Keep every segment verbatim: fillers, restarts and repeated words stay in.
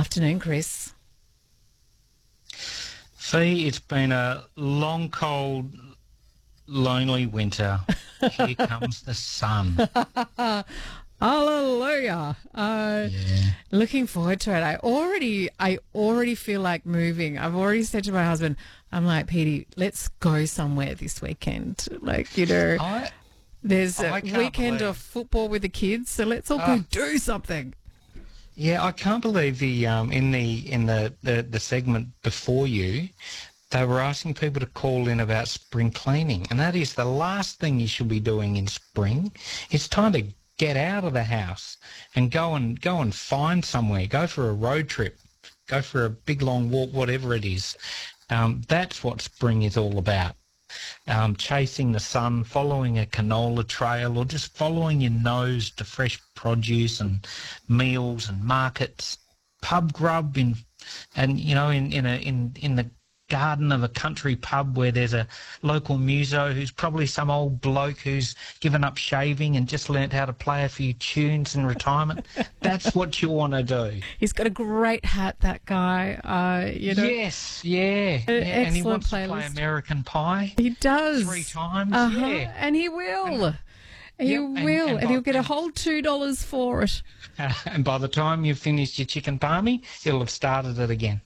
Afternoon, Chris. See, it's been a long, cold, lonely winter. Here comes the sun. Hallelujah. Uh, Yeah. Looking forward to it. I already, I already feel like moving. I've already said to my husband, I'm like, Petey, let's go somewhere this weekend. Like, you know, I, there's a I can't weekend believe- of football with the kids, so let's all go Ah. do something. yeah, I can't believe the um in the in the, the, the segment before you, they were asking people to call in about spring cleaning, and that is the last thing you should be doing in spring. It's time to get out of the house and go and go and find somewhere. Go for a road trip. Go for a big long walk, whatever it is. Um, that's what spring is all about. Um, chasing the sun, following a canola trail, or just following your nose to fresh produce and meals and markets, pub grub in, and you know, in in a in in the garden of a country pub where there's a local muso who's probably some old bloke who's given up shaving and just learnt how to play a few tunes in retirement. That's what you want to do. He's got a great hat, that guy. Uh, you know, Yes, yeah, yeah. An And he excellent wants to play playlist. American Pie he does. three times. Uh-huh. Yeah. And he will. He Yep, will. and- And, and by- he'll get a and- whole two dollars for it. Uh, and by the time you've finished your chicken palmy, you'll have started it again.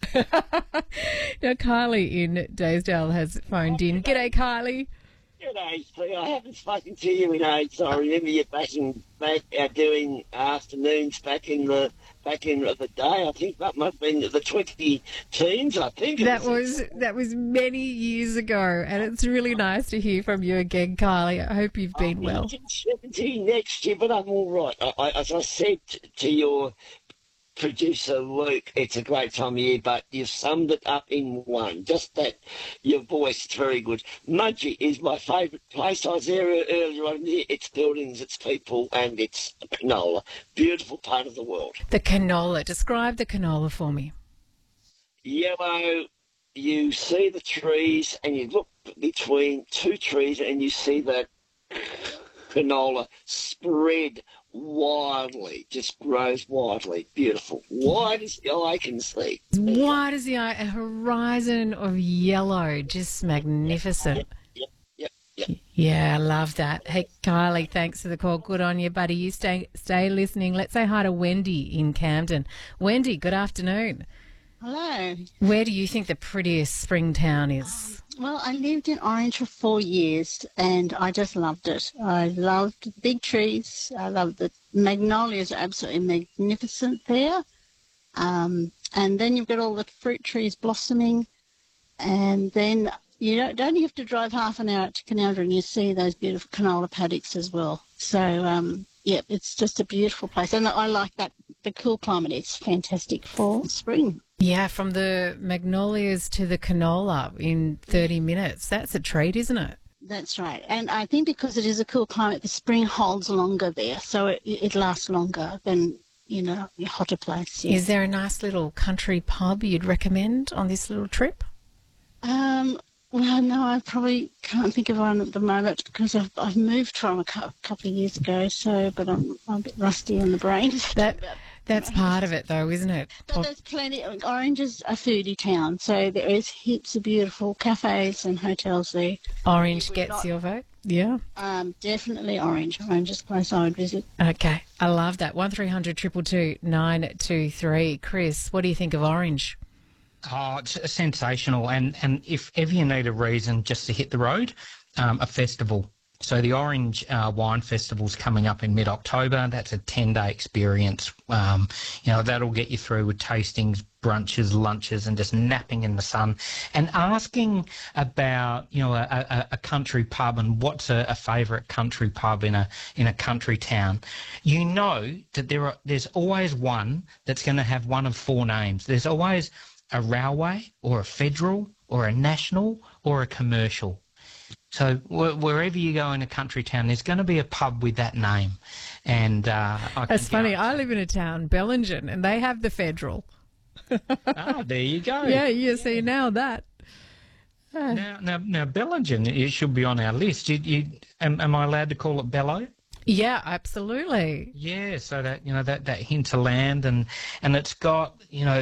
Now, Kylie in Daysdale has phoned in. G'day, Kylie. G'day, Steve. I haven't spoken to you in ages. I remember you back in back uh, doing afternoons back in the back in the day. I think that must have been the twenty teens. I think it That was that was many years ago, and it's really nice to hear from you again, Kylie. I hope you've been well. seventy next year, but I'm all right. I, I, as I said t- to your producer Luke, it's a great time of year, but you've summed it up in one. Just that your voice is very good. Mudgee is my favourite place. I was there earlier on. It's buildings, it's people, and it's canola. Beautiful part of the world. The canola. Describe the canola for me. Yellow, you see the trees, and you look between two trees, and you see that canola spread wildly, just grows wildly. Beautiful. Wide as the eye can see. Wide as the eye, a horizon of yellow, just magnificent. Yep, yep, yep. Yeah, I love that. Hey, Kylie, thanks for the call. Good on you, buddy. You stay stay listening. Let's say hi to Wendy in Camden. Wendy, good afternoon. Hello. Where do you think the prettiest spring town is? Well, I lived in Orange for four years and I just loved it. I loved the big trees. I loved the magnolias are absolutely magnificent there. Um, and then you've got all the fruit trees blossoming. And then you don't, don't have to drive half an hour to Canaldra and you see those beautiful canola paddocks as well. So, um, yeah, it's just a beautiful place. And I like that, the cool climate. It's fantastic for spring. Yeah, from the magnolias to the canola in thirty minutes. That's a treat, isn't it? That's right. And I think because it is a cool climate, the spring holds longer there. So it, it lasts longer than, you know, a hotter place. Yeah. Is there a nice little country pub you'd recommend on this little trip? Um, well, no, I probably can't think of one at the moment because I've, I've moved from a cou- couple of years ago. So, but I'm, I'm a bit rusty on the brain. That That's part of it, though, isn't it? But there's plenty. Orange is a foodie town, so there is heaps of beautiful cafes and hotels there. Orange We're gets not- your vote? Yeah. Um, definitely Orange. Orange is a place I would visit. Okay. I love that. one three hundred two two two nine two three. Chris, what do you think of Orange? Oh, it's sensational. And, and if ever you need a reason just to hit the road, um, a festival. So the Orange uh, Wine Festival's coming up in mid-October. That's a ten-day experience. Um, you know, that'll get you through with tastings, brunches, lunches, and just napping in the sun. And asking about, you know, a, a, a country pub and what's a, a favourite country pub in a in a country town. You know that there are there's always one that's going to have one of four names. There's always a railway or a federal or a national or a commercial. So wh- wherever you go in a country town, there's going to be a pub with that name. And uh, I That's can funny. guarantee- I live in a town, Bellingen, and they have the Federal. Ah, there you go. Yeah, you see now that. Now, now, now, Bellingen, it should be on our list. You, you, am, am I allowed to call it Bello? Yeah, absolutely. Yeah, so that, you know, that, that hinterland, and and it's got, you know,